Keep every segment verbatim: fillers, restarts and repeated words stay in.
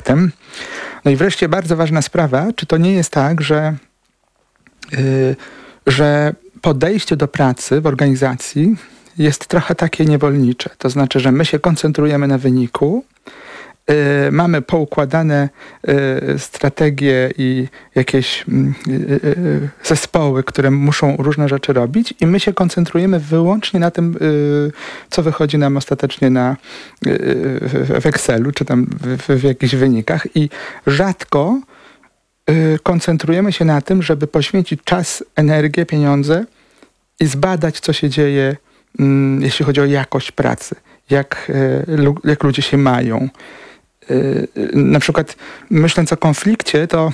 konfliktem. No i wreszcie bardzo ważna sprawa, czy to nie jest tak, że, yy, że podejście do pracy w organizacji jest trochę takie niewolnicze. To znaczy, że my się koncentrujemy na wyniku, yy, mamy poukładane yy, strategie i jakieś yy, yy, zespoły, które muszą różne rzeczy robić i my się koncentrujemy wyłącznie na tym, yy, co wychodzi nam ostatecznie na, yy, w Excelu, czy tam w, w jakichś wynikach i rzadko yy, koncentrujemy się na tym, żeby poświęcić czas, energię, pieniądze i zbadać, co się dzieje, yy, jeśli chodzi o jakość pracy, jak, yy, jak ludzie się mają. Na przykład myśląc o konflikcie, to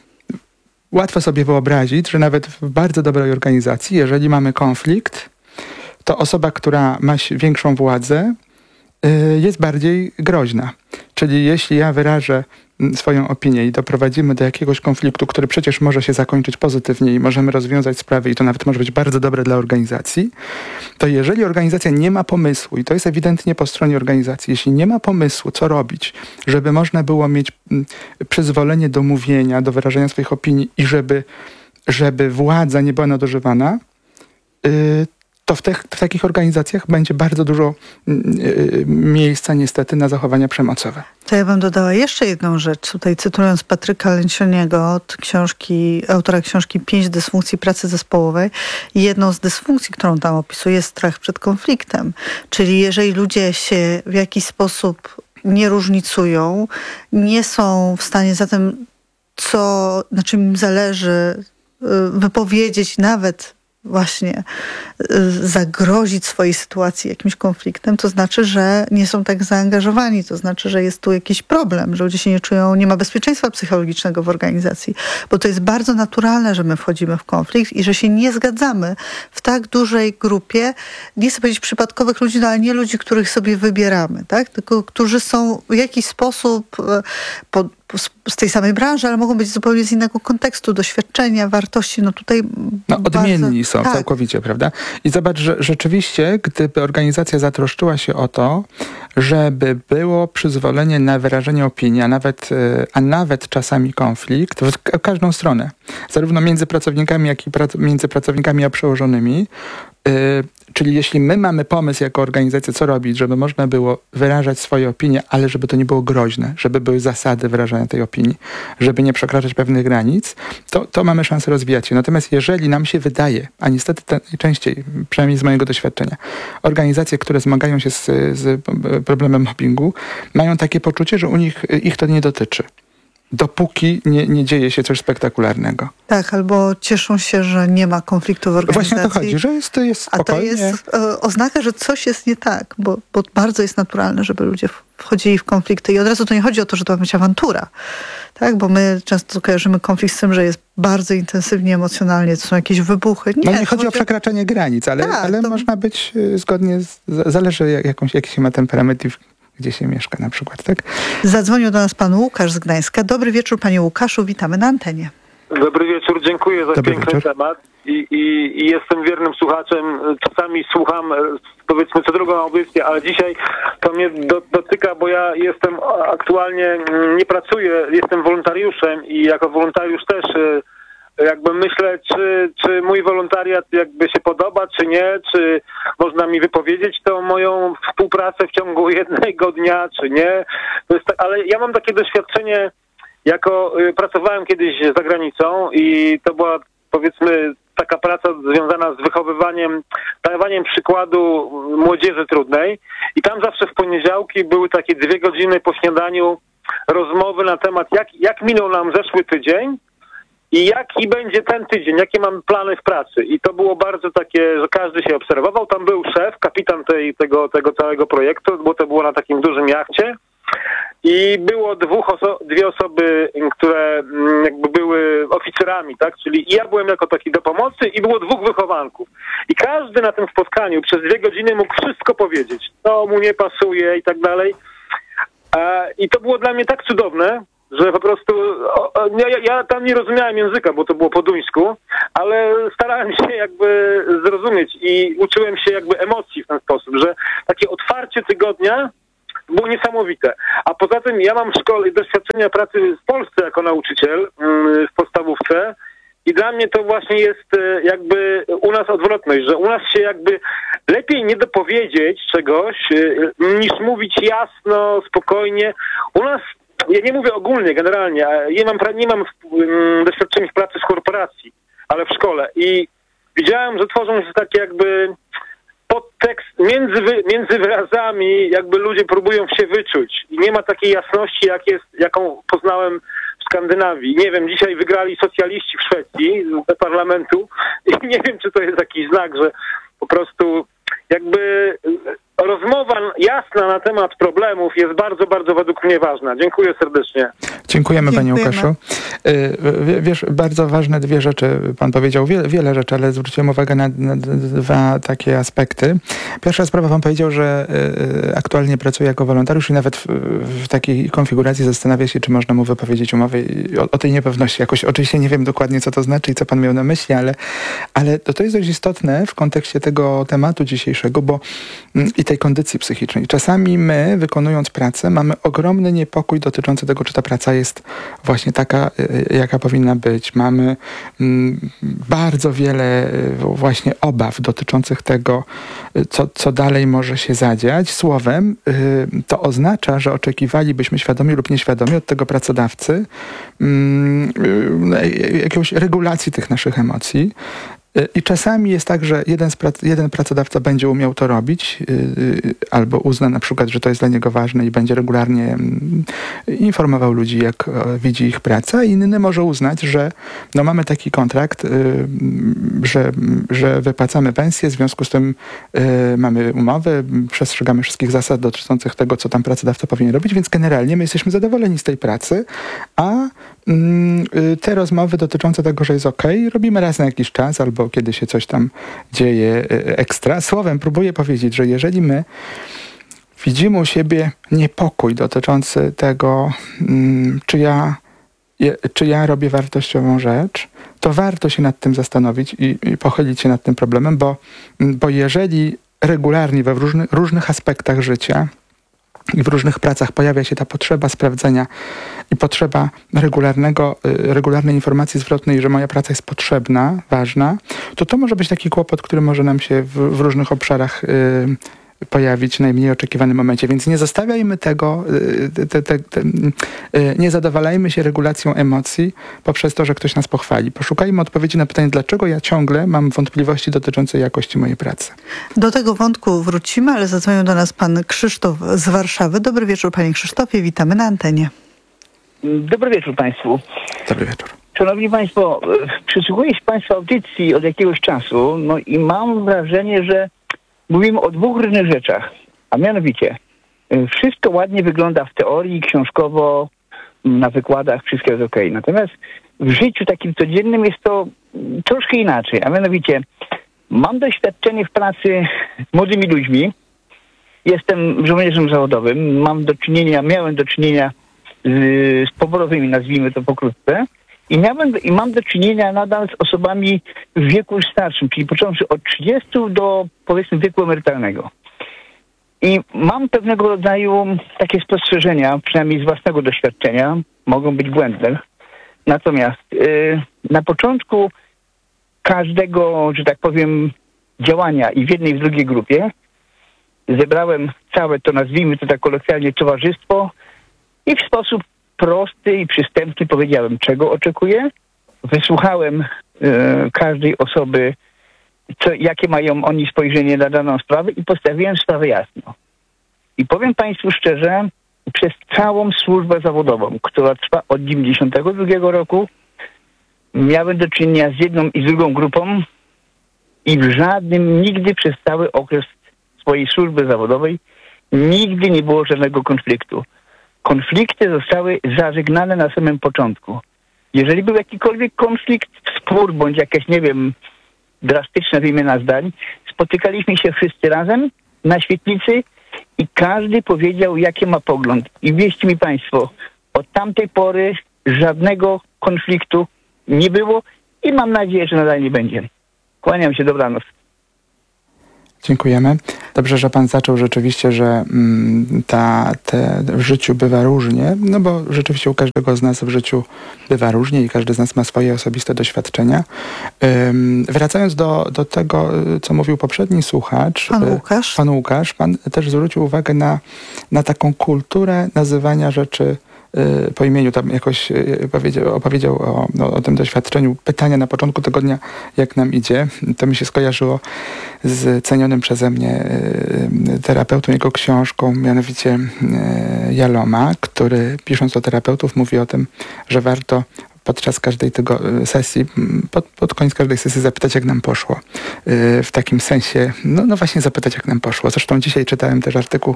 łatwo sobie wyobrazić, że nawet w bardzo dobrej organizacji, jeżeli mamy konflikt, to osoba, która ma większą władzę, jest bardziej groźna. Czyli jeśli ja wyrażę swoją opinię i doprowadzimy do jakiegoś konfliktu, który przecież może się zakończyć pozytywnie i możemy rozwiązać sprawy i to nawet może być bardzo dobre dla organizacji, to jeżeli organizacja nie ma pomysłu, i to jest ewidentnie po stronie organizacji, jeśli nie ma pomysłu, co robić, żeby można było mieć przyzwolenie do mówienia, do wyrażenia swoich opinii i żeby, żeby władza nie była nadużywana, yy, to w, te, w takich organizacjach będzie bardzo dużo y, miejsca niestety na zachowania przemocowe. To ja bym dodała jeszcze jedną rzecz. Tutaj cytując Patryka Lencioniego, od książki, autora książki Pięć dysfunkcji pracy zespołowej. Jedną z dysfunkcji, którą tam opisuje, jest strach przed konfliktem. Czyli jeżeli ludzie się w jakiś sposób nie różnicują, nie są w stanie zatem, co, na czym im zależy, wypowiedzieć nawet właśnie zagrozić swojej sytuacji jakimś konfliktem, to znaczy, że nie są tak zaangażowani, to znaczy, że jest tu jakiś problem, że ludzie się nie czują, nie ma bezpieczeństwa psychologicznego w organizacji, bo to jest bardzo naturalne, że my wchodzimy w konflikt i że się nie zgadzamy w tak dużej grupie, nie chcę powiedzieć przypadkowych ludzi, no ale nie ludzi, których sobie wybieramy, tak? Tylko którzy są w jakiś sposób pod z tej samej branży, ale mogą być zupełnie z innego kontekstu, doświadczenia, wartości. No tutaj no, odmienni bardzo... są tak. całkowicie, prawda? I zobacz, że rzeczywiście, gdyby organizacja zatroszczyła się o to, żeby było przyzwolenie na wyrażenie opinii, a nawet, a nawet czasami konflikt w każdą stronę, zarówno między pracownikami, jak i prac- między pracownikami a przełożonymi, yy, czyli jeśli my mamy pomysł jako organizacja, co robić, żeby można było wyrażać swoje opinie, ale żeby to nie było groźne, żeby były zasady wyrażania tej opinii, żeby nie przekraczać pewnych granic, to, to mamy szansę rozwijać się. Natomiast jeżeli nam się wydaje, a niestety najczęściej, przynajmniej z mojego doświadczenia, organizacje, które zmagają się z, z problemem mobbingu, mają takie poczucie, że u nich ich to nie dotyczy. Dopóki nie, nie dzieje się coś spektakularnego. Tak, albo cieszą się, że nie ma konfliktu w organizacji. Właśnie o to chodzi, że jest, jest spokojnie. A to jest e, oznaka, że coś jest nie tak, bo, bo bardzo jest naturalne, żeby ludzie wchodzili w konflikty. I od razu to nie chodzi o to, że to ma być awantura. Tak? Bo my często kojarzymy konflikt z tym, że jest bardzo intensywnie, emocjonalnie, to są jakieś wybuchy. Nie, no nie chodzi chodzi o przekraczanie granic, ale, tak, ale to... można być zgodnie, z, zależy jakąś, jaki się ma temperament i gdzie się mieszka na przykład, tak? Zadzwonił do nas pan Łukasz z Gdańska. Dobry wieczór, panie Łukaszu, witamy na antenie. Dobry wieczór, dziękuję za Dobry piękny wieczór. temat I, i, i jestem wiernym słuchaczem. Czasami słucham, powiedzmy, co drugą audycję, ale dzisiaj to mnie do, dotyka, bo ja jestem aktualnie, nie pracuję, jestem wolontariuszem i jako wolontariusz też jakby myślę, czy, czy mój wolontariat jakby się podoba, czy nie, czy można mi wypowiedzieć tą moją współpracę w ciągu jednego dnia, czy nie. To jest tak, ale ja mam takie doświadczenie, jako y, pracowałem kiedyś za granicą i to była, powiedzmy, taka praca związana z wychowywaniem, dawaniem przykładu młodzieży trudnej i tam zawsze w poniedziałki były takie dwie godziny po śniadaniu rozmowy na temat, jak, jak minął nam zeszły tydzień i jaki będzie ten tydzień, jakie mamy plany w pracy. I to było bardzo takie, że każdy się obserwował. Tam był szef, kapitan tej, tego, tego całego projektu, bo to było na takim dużym jachcie. I było dwóch oso- dwie osoby, które jakby były oficerami, tak? Czyli ja byłem jako taki do pomocy i było dwóch wychowanków. I każdy na tym spotkaniu przez dwie godziny mógł wszystko powiedzieć. To mu nie pasuje i tak dalej. E, I to było dla mnie tak cudowne, że po prostu o, o, ja, ja tam nie rozumiałem języka, bo to było po duńsku, ale starałem się jakby zrozumieć i uczyłem się jakby emocji w ten sposób, że takie otwarcie tygodnia było niesamowite. A poza tym ja mam w szkole doświadczenia pracy w Polsce jako nauczyciel w podstawówce i dla mnie to właśnie jest jakby u nas odwrotność, że u nas się jakby lepiej nie dopowiedzieć czegoś, niż mówić jasno, spokojnie. U nas, ja nie mówię ogólnie, generalnie, nie mam, nie mam doświadczenia w pracy w korporacji, ale w szkole i widziałem, że tworzą się takie jakby podtekst między, wy, między wyrazami, jakby ludzie próbują się wyczuć i nie ma takiej jasności, jak jest, jaką poznałem w Skandynawii. Nie wiem, dzisiaj wygrali socjaliści w Szwecji do parlamentu i nie wiem, czy to jest jakiś znak, że po prostu jakby rozmowa jasna na temat problemów jest bardzo, bardzo według mnie ważna. Dziękuję serdecznie. Dziękujemy, Panie Dziękujemy. Łukaszu. Wiesz, bardzo ważne dwie rzeczy Pan powiedział, wiele, wiele rzeczy, ale zwróciłem uwagę na, na dwa takie aspekty. Pierwsza sprawa, Pan powiedział, że aktualnie pracuje jako wolontariusz i nawet w, w takiej konfiguracji zastanawia się, czy można mu wypowiedzieć umowę o, o tej niepewności. Jakoś oczywiście nie wiem dokładnie, co to znaczy i co Pan miał na myśli, ale, ale to, to jest dość istotne w kontekście tego tematu dzisiejszego, bo i tej kondycji psychicznej. Czasami my, wykonując pracę, mamy ogromny niepokój dotyczący tego, czy ta praca jest właśnie taka, jaka powinna być. Mamy mm, bardzo wiele właśnie obaw dotyczących tego, co, co dalej może się zadziać. Słowem, y, to oznacza, że oczekiwalibyśmy świadomie lub nieświadomie od tego pracodawcy y, y, jakiejś regulacji tych naszych emocji. I czasami jest tak, że jeden, z prac- jeden pracodawca będzie umiał to robić yy, albo uzna na przykład, że to jest dla niego ważne i będzie regularnie yy, informował ludzi, jak yy, widzi ich pracę, a inny może uznać, że no, mamy taki kontrakt, yy, że, że wypłacamy pensję, w związku z tym yy, mamy umowę, przestrzegamy wszystkich zasad dotyczących tego, co tam pracodawca powinien robić, więc generalnie my jesteśmy zadowoleni z tej pracy, a yy, te rozmowy dotyczące tego, że jest ok, robimy raz na jakiś czas albo kiedy się coś tam dzieje ekstra. Słowem próbuję powiedzieć, że jeżeli my widzimy u siebie niepokój dotyczący tego, czy ja, czy ja robię wartościową rzecz, to warto się nad tym zastanowić i, i pochylić się nad tym problemem, bo, bo jeżeli regularnie we różnych, różnych aspektach życia i w różnych pracach pojawia się ta potrzeba sprawdzenia i potrzeba regularnego, regularnej informacji zwrotnej, że moja praca jest potrzebna, ważna, to to może być taki kłopot, który może nam się w, w różnych obszarach y, pojawić w najmniej oczekiwanym momencie. Więc nie zostawiajmy tego, y, te, te, te, y, nie zadowalajmy się regulacją emocji poprzez to, że ktoś nas pochwali. Poszukajmy odpowiedzi na pytanie, dlaczego ja ciągle mam wątpliwości dotyczące jakości mojej pracy. Do tego wątku wrócimy, ale zadzwonił do nas pan Krzysztof z Warszawy. Dobry wieczór, panie Krzysztofie, witamy na antenie. Dobry wieczór Państwu. Dobry wieczór. Szanowni Państwo, przysłuchuję się Państwa audycji od jakiegoś czasu, no i mam wrażenie, że mówimy o dwóch różnych rzeczach. A mianowicie, wszystko ładnie wygląda w teorii, książkowo, na wykładach, wszystko jest okej. Natomiast w życiu takim codziennym jest to troszkę inaczej. A mianowicie, mam doświadczenie w pracy z młodymi ludźmi. Jestem żołnierzem zawodowym. Mam do czynienia, miałem do czynienia z, z poborowymi, nazwijmy to pokrótce. I, miałem, I mam do czynienia nadal z osobami w wieku już starszym, czyli począwszy od trzydziestu do, powiedzmy, wieku emerytalnego. I mam pewnego rodzaju takie spostrzeżenia, przynajmniej z własnego doświadczenia, mogą być błędne. Natomiast yy, na początku każdego, że tak powiem, działania i w jednej i w drugiej grupie zebrałem całe to, nazwijmy to tak kolokwialnie, towarzystwo i w sposób prosty i przystępny powiedziałem, czego oczekuję. Wysłuchałem y, każdej osoby, co, jakie mają oni spojrzenie na daną sprawę i postawiłem sprawę jasno. I powiem Państwu szczerze, przez całą służbę zawodową, która trwa od dziewięćdziesiątego drugiego roku, miałem do czynienia z jedną i z drugą grupą i w żadnym, nigdy przez cały okres swojej służby zawodowej nigdy nie było żadnego konfliktu. Konflikty zostały zażegnane na samym początku. Jeżeli był jakikolwiek konflikt, spór, bądź jakaś, nie wiem, drastyczna wymiana zdań, spotykaliśmy się wszyscy razem na świetlicy i każdy powiedział, jaki ma pogląd. I wierzcie mi Państwo, od tamtej pory żadnego konfliktu nie było i mam nadzieję, że nadal nie będzie. Kłaniam się, dobranoc. Dziękujemy. Dobrze, że pan zaczął rzeczywiście, że mm, ta, te, w życiu bywa różnie, no bo rzeczywiście u każdego z nas w życiu bywa różnie i każdy z nas ma swoje osobiste doświadczenia. Ym, wracając do, do tego, co mówił poprzedni słuchacz, Pan Łukasz. Pan Łukasz, pan też zwrócił uwagę na, na taką kulturę nazywania rzeczy po imieniu, tam jakoś opowiedział, opowiedział o, no, o tym doświadczeniu. Pytania na początku tygodnia, jak nam idzie. To mi się skojarzyło z cenionym przeze mnie terapeutą, jego książką, mianowicie Jaloma, który pisząc o terapeutów mówi o tym, że warto podczas każdej tego sesji, pod, pod koniec każdej sesji zapytać, jak nam poszło. W takim sensie, no, no właśnie zapytać, jak nam poszło. Zresztą dzisiaj czytałem też artykuł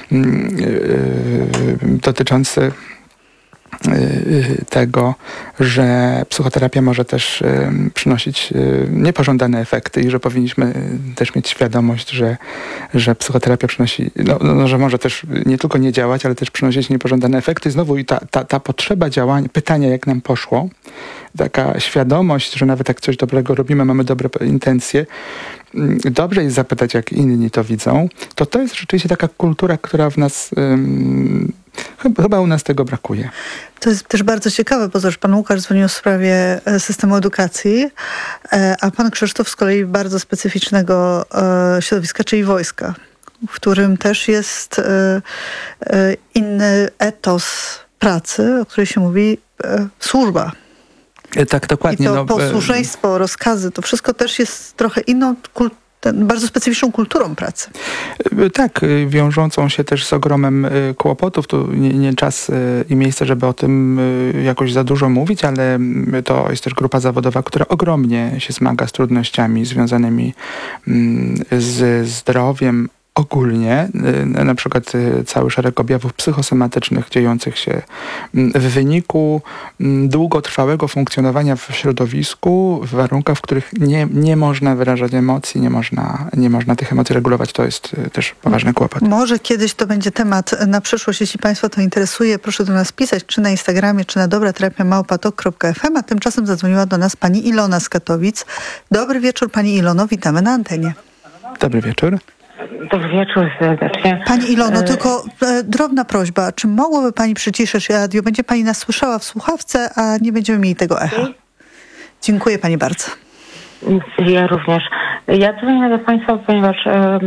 dotyczący tego, że psychoterapia może też przynosić niepożądane efekty i że powinniśmy też mieć świadomość, że, że psychoterapia przynosi, no, no, że może też nie tylko nie działać, ale też przynosić niepożądane efekty. I znowu i ta, ta, ta potrzeba działania, pytania, jak nam poszło, taka świadomość, że nawet jak coś dobrego robimy, mamy dobre intencje, dobrze jest zapytać, jak inni to widzą, to to jest rzeczywiście taka kultura, która w nas, um, chyba, chyba u nas tego brakuje. To jest też bardzo ciekawe, bo też pan Łukasz dzwonił w sprawie systemu edukacji, a pan Krzysztof z kolei bardzo specyficznego środowiska, czyli wojska, w którym też jest inny etos pracy, o której się mówi służba. Tak, dokładnie. I to no, posłuszeństwo, rozkazy, to wszystko też jest trochę inną kulturą, bardzo specyficzną kulturą pracy. Tak, wiążącą się też z ogromem kłopotów. Tu nie, nie czas i miejsce, żeby o tym jakoś za dużo mówić, ale to jest też grupa zawodowa, która ogromnie się zmaga z trudnościami związanymi z zdrowiem ogólnie, na przykład cały szereg objawów psychosomatycznych dziejących się w wyniku długotrwałego funkcjonowania w środowisku, w warunkach, w których nie, nie można wyrażać emocji, nie można, nie można tych emocji regulować. To jest też poważny kłopot. Może kiedyś to będzie temat na przyszłość. Jeśli Państwa to interesuje, proszę do nas pisać, czy na Instagramie, czy na dobraterapia małpa tok kropka f m, a tymczasem zadzwoniła do nas pani Ilona z Katowic. Dobry wieczór, pani Ilono, witamy na antenie. Dobry wieczór. Dobry wieczór serdecznie. Pani Ilono, tylko e, drobna prośba. Czy mogłaby pani przyciszyć radio? Będzie pani nas słyszała w słuchawce, a nie będziemy mieli tego echa. Dziękuję pani bardzo. Ja również. Ja dzwonię do państwa, ponieważ e, e,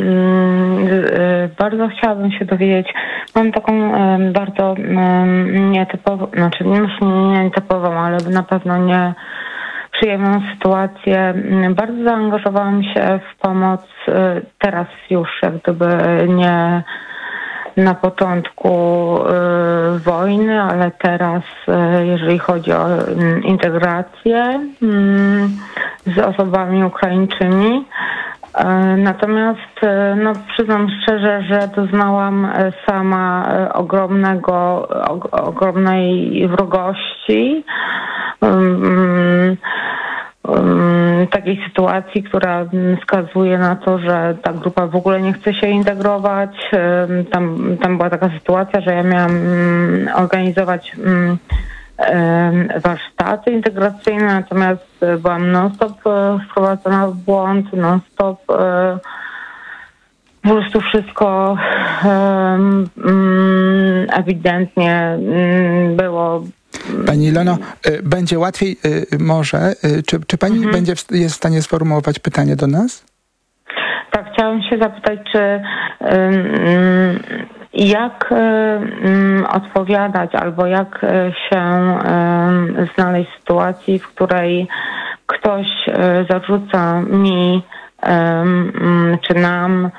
bardzo chciałabym się dowiedzieć. Mam taką e, bardzo e, nietypową, znaczy nie, nie nietypową, ale na pewno nie przyjemną sytuację. Bardzo zaangażowałam się w pomoc teraz już, jak gdyby nie na początku y, wojny, ale teraz, y, jeżeli chodzi o y, integrację y, z osobami ukraińczymi. Y, natomiast y, no, przyznam szczerze, że doznałam sama y, ogromnego, o, ogromnej wrogości. Y, Um, takiej sytuacji, która wskazuje na to, że ta grupa w ogóle nie chce się integrować. Um, tam, tam była taka sytuacja, że ja miałam um, organizować um, um, warsztaty integracyjne, natomiast byłam non-stop uh, wprowadzona w błąd, non-stop uh, po prostu wszystko um, um, ewidentnie um, było. Pani Ilono, będzie łatwiej może. Czy, czy pani mhm. będzie w, jest w stanie sformułować pytanie do nas? Tak, chciałam się zapytać, czy um, jak um, odpowiadać albo jak się um, znaleźć w sytuacji, w której ktoś um, zarzuca mi um, czy nam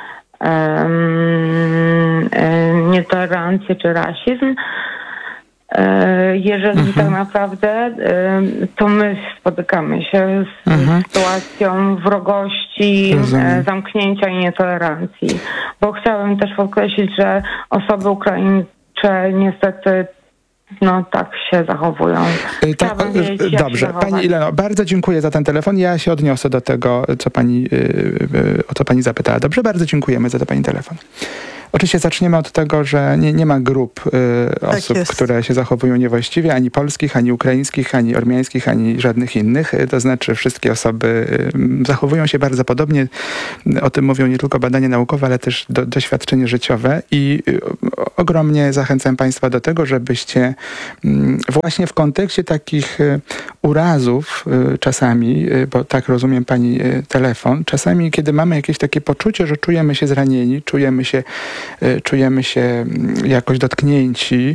um, nietolerancję czy rasizm, jeżeli mhm. tak naprawdę to my spotykamy się z mhm. sytuacją wrogości, Rozumiem. zamknięcia i nietolerancji. Bo chciałabym też podkreślić, że osoby ukraińcze niestety no tak się zachowują. Tak, wiedzieć, dobrze. Pani Ileno, bardzo dziękuję za ten telefon. Ja się odniosę do tego, co pani, o co pani zapytała. Dobrze, bardzo dziękujemy za ten pani telefon. Oczywiście zaczniemy od tego, że nie, nie ma grup y, Tak osób, jest. które się zachowują niewłaściwie, ani polskich, ani ukraińskich, ani ormiańskich, ani żadnych innych. Y, to znaczy wszystkie osoby y, zachowują się bardzo podobnie. O tym mówią nie tylko badania naukowe, ale też do, doświadczenie życiowe i y, ogromnie zachęcam Państwa do tego, żebyście y, właśnie w kontekście takich y, urazów y, czasami, y, bo tak rozumiem Pani y, telefon, czasami kiedy mamy jakieś takie poczucie, że czujemy się zranieni, czujemy się czujemy się jakoś dotknięci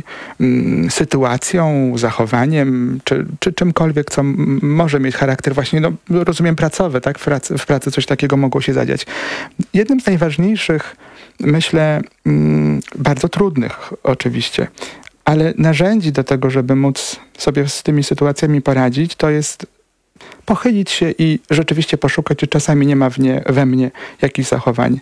sytuacją, zachowaniem, czy, czy czymkolwiek, co może mieć charakter właśnie, no rozumiem, pracowy, tak? W pracy, w pracy coś takiego mogło się zadziać. Jednym z najważniejszych, myślę, bardzo trudnych oczywiście, ale narzędzi do tego, żeby móc sobie z tymi sytuacjami poradzić, to jest pochylić się i rzeczywiście poszukać, czy czasami nie ma w nie, we mnie jakichś zachowań,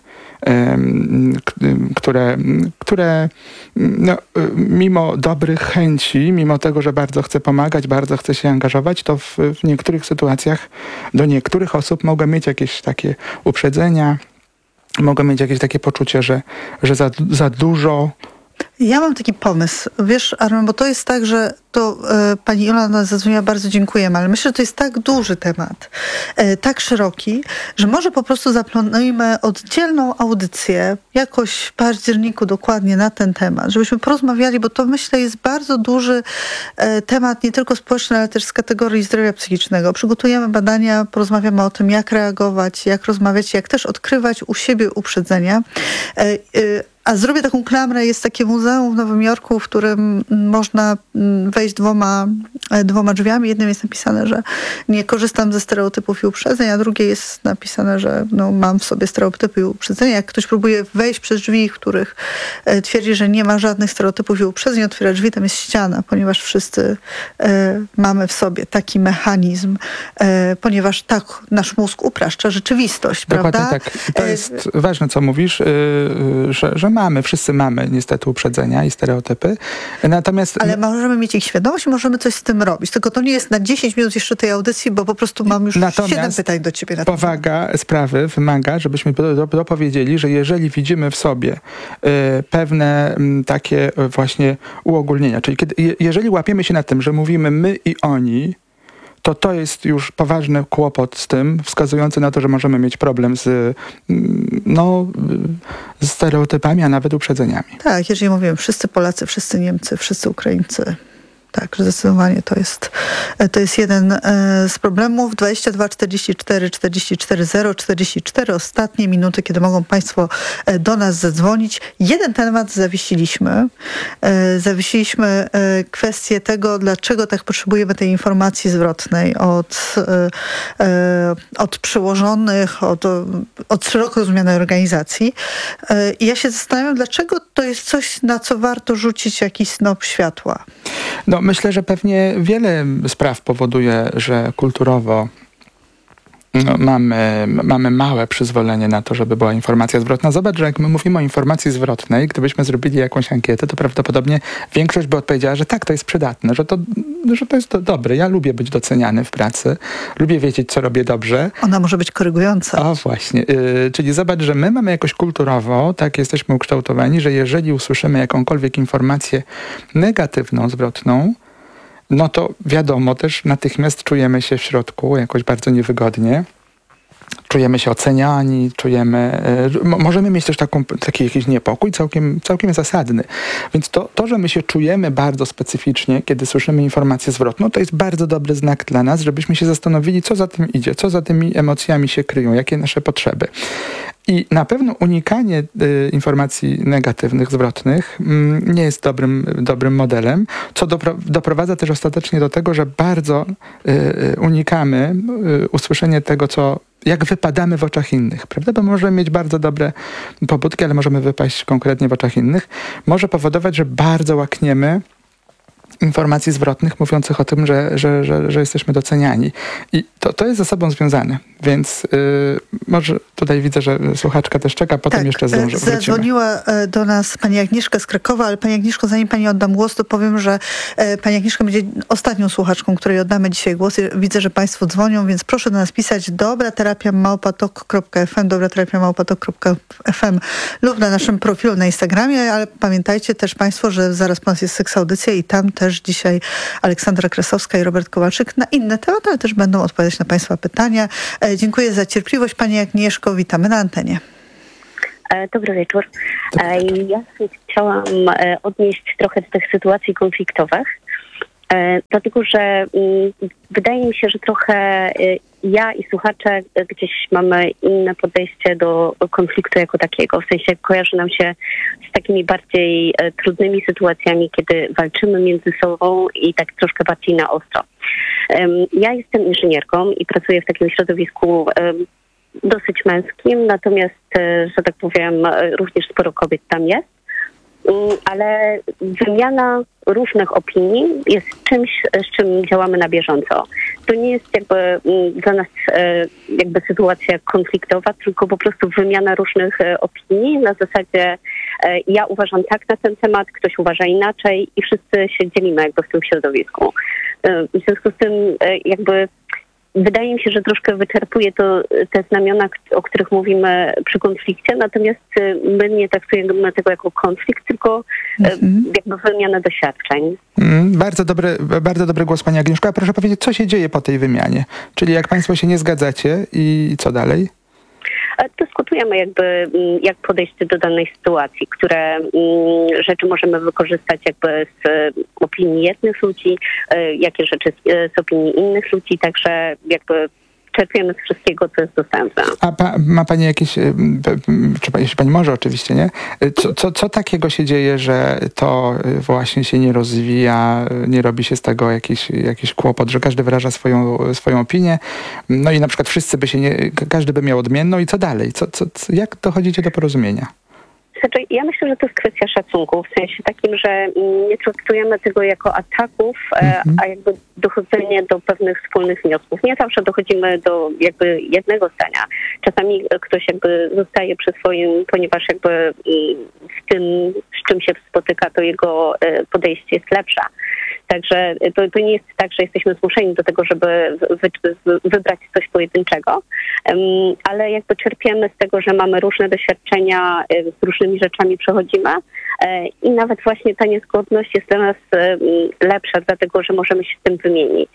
um, które, które no, mimo dobrych chęci, mimo tego, że bardzo chcę pomagać, bardzo chcę się angażować, to w, w niektórych sytuacjach do niektórych osób mogę mieć jakieś takie uprzedzenia, mogę mieć jakieś takie poczucie, że, że za, za dużo. Ja mam taki pomysł. Wiesz, Armen, bo to jest tak, że to e, pani Jolanta zadzwoniła, bardzo dziękujemy, ale myślę, że to jest tak duży temat, e, tak szeroki, że może po prostu zaplanujmy oddzielną audycję, jakoś w październiku dokładnie na ten temat, żebyśmy porozmawiali, bo to myślę jest bardzo duży e, temat, nie tylko społeczny, ale też z kategorii zdrowia psychicznego. Przygotujemy badania, porozmawiamy o tym, jak reagować, jak rozmawiać, jak też odkrywać u siebie uprzedzenia. E, e, A zrobię taką klamrę, jest takie muzeum w Nowym Jorku, w którym można wejść dwoma, dwoma drzwiami. Jednym jest napisane, że nie korzystam ze stereotypów i uprzedzeń, a drugie jest napisane, że no, mam w sobie stereotypy i uprzedzenia. Jak ktoś próbuje wejść przez drzwi, w których twierdzi, że nie ma żadnych stereotypów i uprzedzeń, otwiera drzwi, tam jest ściana, ponieważ wszyscy e, mamy w sobie taki mechanizm, e, ponieważ tak nasz mózg upraszcza rzeczywistość, Dokładnie prawda? tak. I to jest e, ważne, co mówisz, yy, że, że mamy, wszyscy mamy niestety uprzedzenia i stereotypy. Natomiast... Ale możemy mieć ich świadomość i możemy coś z tym robić. Tylko to nie jest na dziesięć minut jeszcze tej audycji, bo po prostu mam już Natomiast siedem pytań do ciebie na ten powaga sprawy wymaga, żebyśmy dopowiedzieli, że jeżeli widzimy w sobie y, pewne y, takie właśnie uogólnienia, czyli kiedy, je, jeżeli łapiemy się na tym, że mówimy my i oni, to to jest już poważny kłopot z tym, wskazujący na to, że możemy mieć problem z, no, z stereotypami, a nawet uprzedzeniami. Tak, jeżeli mówimy wszyscy Polacy, wszyscy Niemcy, wszyscy Ukraińcy. Tak, zdecydowanie to jest, to jest jeden e, z problemów. dwadzieścia dwa czterdzieści cztery czterdzieści cztery zero czterdzieści cztery ostatnie minuty, kiedy mogą Państwo e, do nas zadzwonić. Jeden temat zawiesiliśmy. E, zawiesiliśmy e, kwestię tego, dlaczego tak potrzebujemy tej informacji zwrotnej od, e, e, od przełożonych, od, od szeroko rozumianej organizacji. E, I ja się zastanawiam, dlaczego to jest coś, na co warto rzucić jakiś snop światła. No, myślę, że pewnie wiele spraw powoduje, że kulturowo no, mamy, mamy małe przyzwolenie na to, żeby była informacja zwrotna. Zobacz, że jak my mówimy o informacji zwrotnej, gdybyśmy zrobili jakąś ankietę, to prawdopodobnie większość by odpowiedziała, że tak, to jest przydatne, że to, że to jest to dobre. Ja lubię być doceniany w pracy, lubię wiedzieć, co robię dobrze. Ona może być korygująca. O, właśnie. Yy, czyli zobacz, że my mamy jakoś kulturowo, tak jesteśmy ukształtowani, że jeżeli usłyszymy jakąkolwiek informację negatywną, zwrotną, no to wiadomo, też natychmiast czujemy się w środku jakoś bardzo niewygodnie. Czujemy się oceniani, czujemy... Y, możemy mieć też taką, taki jakiś niepokój całkiem, całkiem zasadny. Więc to, to, że my się czujemy bardzo specyficznie, kiedy słyszymy informację zwrotną, to jest bardzo dobry znak dla nas, żebyśmy się zastanowili, co za tym idzie, co za tymi emocjami się kryją, jakie nasze potrzeby. I na pewno unikanie y, informacji negatywnych, zwrotnych y, nie jest dobrym, dobrym modelem, co dopro- doprowadza też ostatecznie do tego, że bardzo y, unikamy y, usłyszenia tego, co, jak wypadamy w oczach innych, prawda? Bo możemy mieć bardzo dobre pobudki, ale możemy wypaść konkretnie w oczach innych. Może powodować, że bardzo łakniemy informacji zwrotnych mówiących o tym, że, że, że, że jesteśmy doceniani. I to, to jest ze sobą związane, więc yy, może tutaj widzę, że słuchaczka też czeka, potem tak, jeszcze zdążę. Zadzwoniła do nas pani Agnieszka z Krakowa, ale pani Agnieszko, zanim pani oddam głos, to powiem, że pani Agnieszka będzie ostatnią słuchaczką, której oddamy dzisiaj głos. Widzę, że państwo dzwonią, więc proszę do nas pisać dobraterapia małpa tok kropka f m, dobraterapia małpa tok kropka f m lub na naszym profilu na Instagramie, ale pamiętajcie też państwo, że zaraz po nas jest Seksaudycja i tam też dzisiaj Aleksandra Kresowska i Robert Kowalczyk na inne tematy, ale też będą odpowiadać na państwa pytania. E, dziękuję za cierpliwość pani Agnieszko, witamy na antenie. Dobry wieczór. Ja chciałam odnieść trochę do tych sytuacji konfliktowych, dlatego że wydaje mi się, że trochę ja i słuchacze gdzieś mamy inne podejście do konfliktu jako takiego. W sensie kojarzy nam się z takimi bardziej trudnymi sytuacjami, kiedy walczymy między sobą i tak troszkę bardziej na ostro. Ja jestem inżynierką i pracuję w takim środowisku dosyć męskim, natomiast, że tak powiem, również sporo kobiet tam jest, ale wymiana różnych opinii jest czymś, z czym działamy na bieżąco. To nie jest jakby dla nas jakby sytuacja konfliktowa, tylko po prostu wymiana różnych opinii na zasadzie ja uważam tak na ten temat, ktoś uważa inaczej i wszyscy się dzielimy jakby w tym środowisku. W związku z tym jakby wydaje mi się, że troszkę wyczerpuje to te znamiona, o których mówimy przy konflikcie, natomiast my nie traktujemy tego jako konflikt, tylko mhm. jakby wymianę doświadczeń. Mm, bardzo dobry, bardzo dobry głos pani Agnieszko. A proszę powiedzieć, co się dzieje po tej wymianie? Czyli jak państwo się nie zgadzacie i co dalej? Dyskutujemy jakby, jak podejść do danej sytuacji, które rzeczy możemy wykorzystać jakby z opinii jednych ludzi, jakie rzeczy z opinii innych ludzi, także jakby czerpiemy z wszystkiego, co jest dostępne. A pa, ma pani jakieś, czy jeśli pani może oczywiście, nie? Co, co, co takiego się dzieje, że to właśnie się nie rozwija, nie robi się z tego jakiś, jakiś kłopot, że każdy wyraża swoją, swoją opinię, no i na przykład wszyscy by się nie, każdy by miał odmienną i co dalej? Co, co, jak dochodzicie do porozumienia? Znaczy, ja myślę, że to jest kwestia szacunku, w sensie takim, że nie traktujemy tego jako ataków, mm-hmm. a jakby dochodzenie do pewnych wspólnych wniosków. Nie zawsze dochodzimy do jakby jednego zdania. Czasami ktoś jakby zostaje przy swoim, ponieważ jakby w tym, z czym się spotyka, to jego podejście jest lepsze. Także to, to nie jest tak, że jesteśmy zmuszeni do tego, żeby wy, wy, wybrać coś pojedynczego, um, ale jakby czerpiemy z tego, że mamy różne doświadczenia, z różnymi rzeczami przechodzimy e, i nawet właśnie ta niezgodność jest dla nas e, lepsza, dlatego że możemy się z tym wymienić.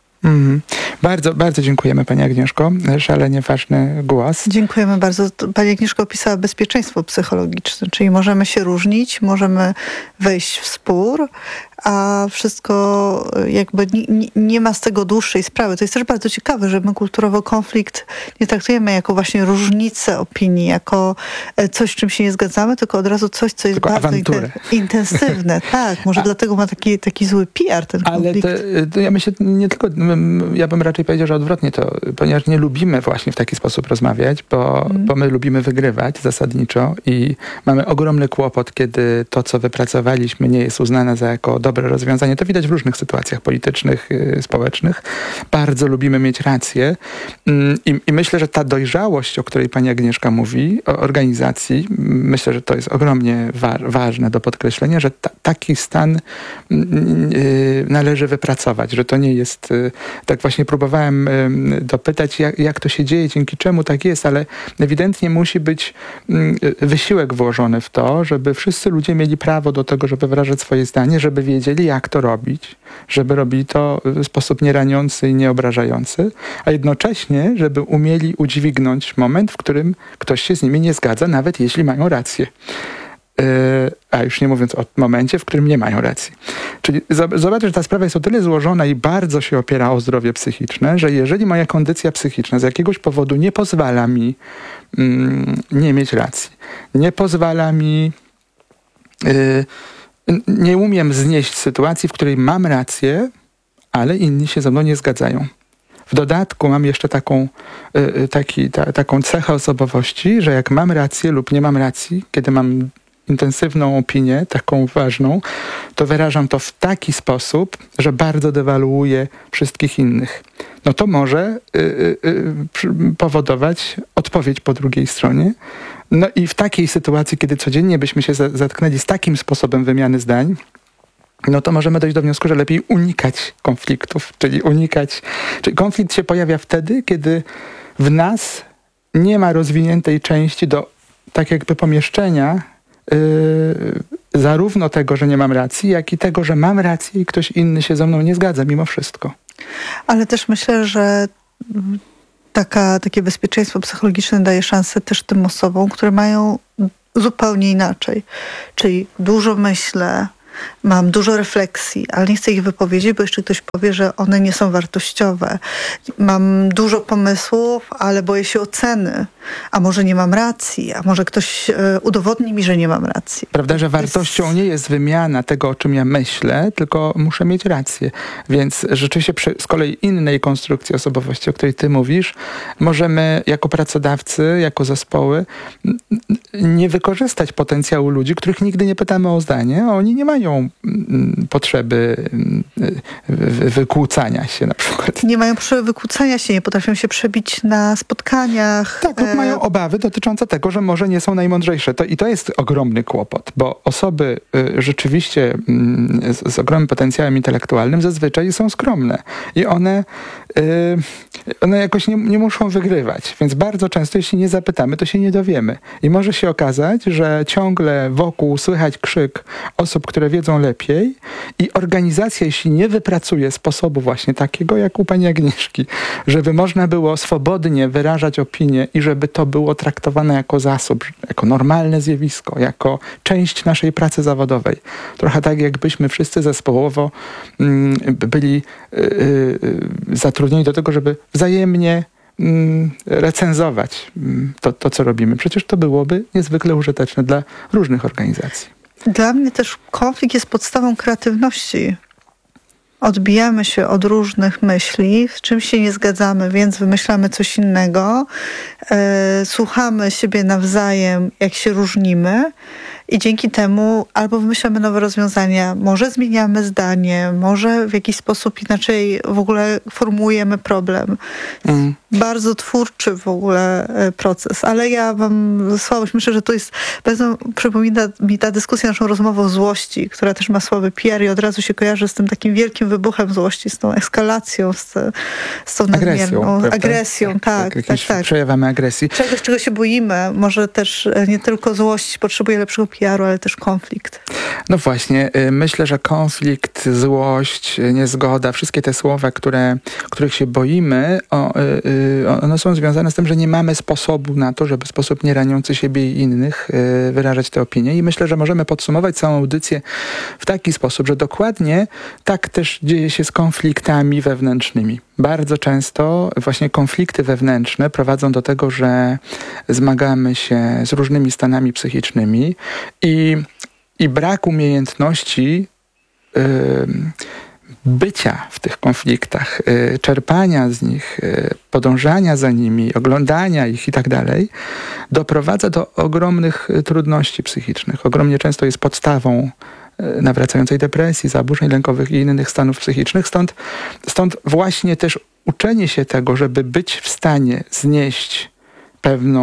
Mm. Bardzo, bardzo dziękujemy pani Agnieszko. Szalenie ważny głos. Dziękujemy bardzo. Pani Agnieszko opisała bezpieczeństwo psychologiczne, czyli możemy się różnić, możemy wejść w spór, a wszystko jakby nie, nie ma z tego dłuższej sprawy. To jest też bardzo ciekawe, że my kulturowo konflikt nie traktujemy jako właśnie różnicę opinii, jako coś, z czym się nie zgadzamy, tylko od razu coś, co jest tylko bardzo inten, intensywne. Tak, może a, dlatego ma taki, taki zły P R ten konflikt. Ale to, to ja myślę, nie tylko, ja bym raczej powiedział, że odwrotnie to, ponieważ nie lubimy właśnie w taki sposób rozmawiać, bo, mm. bo my lubimy wygrywać zasadniczo i mamy ogromny kłopot, kiedy to, co wypracowaliśmy, nie jest uznane za jako dobre rozwiązanie. To widać w różnych sytuacjach politycznych, yy, społecznych. Bardzo lubimy mieć rację I, i myślę, że ta dojrzałość, o której pani Agnieszka mówi, o organizacji, myślę, że to jest ogromnie wa ważne do podkreślenia, że ta, taki stan yy, należy wypracować, że to nie jest, yy, tak właśnie próbowałem yy, dopytać, jak, jak to się dzieje, dzięki czemu tak jest, ale ewidentnie musi być yy, wysiłek włożony w to, żeby wszyscy ludzie mieli prawo do tego, żeby wyrażać swoje zdanie, żeby wiedzieli, jak to robić, żeby robili to w sposób nieraniący i nieobrażający, a jednocześnie, żeby umieli udźwignąć moment, w którym ktoś się z nimi nie zgadza, nawet jeśli mają rację. Yy, a już nie mówiąc o momencie, w którym nie mają racji. Czyli zobacz, że ta sprawa jest o tyle złożona i bardzo się opiera o zdrowie psychiczne, że jeżeli moja kondycja psychiczna z jakiegoś powodu nie pozwala mi mm, nie mieć racji, nie pozwala mi yy, nie umiem znieść sytuacji, w której mam rację, ale inni się ze mną nie zgadzają. W dodatku mam jeszcze taką, taki, ta, taką cechę osobowości, że jak mam rację lub nie mam racji, kiedy mam intensywną opinię, taką ważną, to wyrażam to w taki sposób, że bardzo dewaluuje wszystkich innych. No to może y, y, y, powodować odpowiedź po drugiej stronie. No i w takiej sytuacji, kiedy codziennie byśmy się zatknęli z takim sposobem wymiany zdań, no to możemy dojść do wniosku, że lepiej unikać konfliktów, czyli unikać... Czyli konflikt się pojawia wtedy, kiedy w nas nie ma rozwiniętej części do tak jakby pomieszczenia yy, zarówno tego, że nie mam racji, jak i tego, że mam rację i ktoś inny się ze mną nie zgadza mimo wszystko. Ale też myślę, że taka, takie bezpieczeństwo psychologiczne daje szansę też tym osobom, które mają zupełnie inaczej. Czyli dużo myślę, mam dużo refleksji, ale nie chcę ich wypowiedzieć, bo jeszcze ktoś powie, że one nie są wartościowe. Mam dużo pomysłów, ale boję się oceny. A może nie mam racji, a może ktoś e, udowodni mi, że nie mam racji. Prawda, że wartością nie jest wymiana tego, o czym ja myślę, tylko muszę mieć rację. Więc rzeczywiście przy z kolei innej konstrukcji osobowości, o której ty mówisz, możemy jako pracodawcy, jako zespoły nie wykorzystać potencjału ludzi, których nigdy nie pytamy o zdanie, a oni nie mają potrzeby wykłócania się na przykład. Nie mają potrzeby wykłócania się, nie potrafią się przebić na spotkaniach. Tak, lub mają obawy dotyczące tego, że może nie są najmądrzejsze. To, I to jest ogromny kłopot, bo osoby y, rzeczywiście y, z, z ogromnym potencjałem intelektualnym zazwyczaj są skromne i one, y, one jakoś nie, nie muszą wygrywać. Więc bardzo często, jeśli nie zapytamy, to się nie dowiemy. I może się okazać, że ciągle wokół słychać krzyk osób, które wiedzą lepiej i organizacja, jeśli nie wypracuje sposobu właśnie takiego, jak u pani Agnieszki, żeby można było swobodnie wyrażać opinię i żeby to było traktowane jako zasób, jako normalne zjawisko, jako część naszej pracy zawodowej. Trochę tak, jakbyśmy wszyscy zespołowo mm, byli y, y, zatrudnieni do tego, żeby wzajemnie mm, recenzować mm, to, to, co robimy. Przecież to byłoby niezwykle użyteczne dla różnych organizacji. Dla mnie też konflikt jest podstawą kreatywności. Odbijamy się od różnych myśli, z czymś się nie zgadzamy, więc wymyślamy coś innego. E, słuchamy siebie nawzajem, jak się różnimy i dzięki temu albo wymyślamy nowe rozwiązania, może zmieniamy zdanie, może w jakiś sposób inaczej w ogóle formułujemy problem. Mm. Bardzo twórczy w ogóle proces, ale ja mam słabość. Myślę, że to jest, bardzo przypomina mi ta dyskusja, naszą rozmowę o złości, która też ma słaby P R i od razu się kojarzy z tym takim wielkim wybuchem złości, z tą eskalacją, z, z tą nadmierną agresją. agresją tak, tak, tak, tak. Przejawamy agresji. Czegoś, czego się boimy. Może też nie tylko złość potrzebuje lepszego P R u, ale też konflikt. No właśnie. Myślę, że konflikt, złość, niezgoda, wszystkie te słowa, które, których się boimy, o, one są związane z tym, że nie mamy sposobu na to, żeby w sposób nie raniący siebie i innych wyrażać te opinie. I myślę, że możemy podsumować całą audycję w taki sposób, że dokładnie tak też dzieje się z konfliktami wewnętrznymi. Bardzo często właśnie konflikty wewnętrzne prowadzą do tego, że zmagamy się z różnymi stanami psychicznymi i, i brak umiejętności yy, bycia w tych konfliktach, y, czerpania z nich, y, podążania za nimi, oglądania ich i tak dalej, doprowadza do ogromnych trudności psychicznych. Ogromnie często jest podstawą y, nawracającej depresji, zaburzeń lękowych i innych stanów psychicznych. Stąd, stąd właśnie też uczenie się tego, żeby być w stanie znieść pewną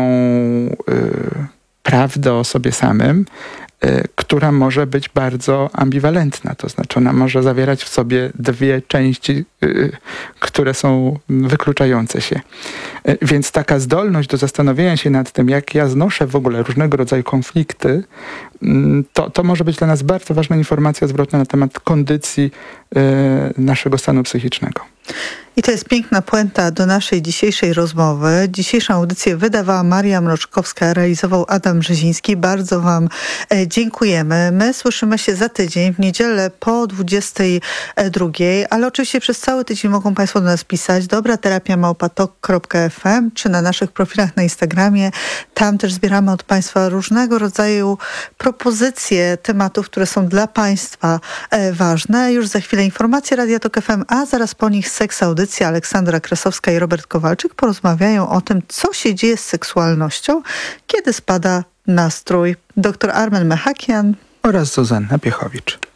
y, prawdę o sobie samym, która może być bardzo ambiwalentna. To znaczy ona może zawierać w sobie dwie części, które są wykluczające się. Więc taka zdolność do zastanowienia się nad tym, jak ja znoszę w ogóle różnego rodzaju konflikty, to, to może być dla nas bardzo ważna informacja zwrotna na temat kondycji naszego stanu psychicznego. I to jest piękna puenta do naszej dzisiejszej rozmowy. Dzisiejszą audycję wydawała Maria Mroczkowska, realizował Adam Brzeziński. Bardzo wam dziękujemy. My słyszymy się za tydzień, w niedzielę po dwudziestej drugiej, ale oczywiście przez cały tydzień mogą państwo do nas pisać dobra terapia małpa tok kropka f m czy na naszych profilach na Instagramie. Tam też zbieramy od państwa różnego rodzaju propozycje tematów, które są dla państwa ważne. Już za chwilę informacje Radia Tok F M, a zaraz po nich Seks Audycja. Aleksandra Kresowska i Robert Kowalczyk porozmawiają o tym, co się dzieje z seksualnością, kiedy spada nastrój. Doktor Armen Mechakian oraz Zuzanna Piechowicz.